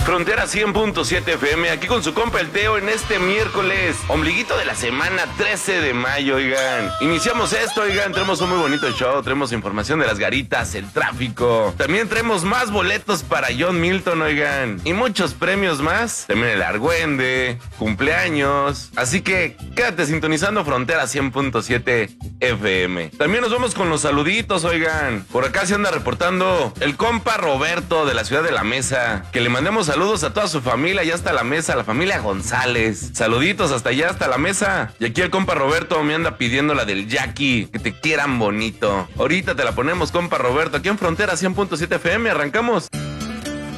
Frontera 100.7 FM, aquí con su compa el Teo en este miércoles, ombliguito de la semana 13 de mayo, oigan. Iniciamos esto, oigan, tenemos un muy bonito show, tenemos información de las garitas, el tráfico. También traemos más boletos para John Milton, oigan, y muchos premios más. También el argüende, cumpleaños. Así que quédate sintonizando Frontera 100.7 FM. También nos vamos con los saluditos, oigan. Por acá se anda reportando el compa Roberto de la ciudad de La Mesa. Que le mandemos saludos a toda su familia, allá hasta La Mesa, la familia González. Saluditos hasta allá, hasta La Mesa. Y aquí el compa Roberto me anda pidiendo la del Jackie, que te quieran bonito. Ahorita te la ponemos, compa Roberto, aquí en Frontera 100.7 FM, arrancamos.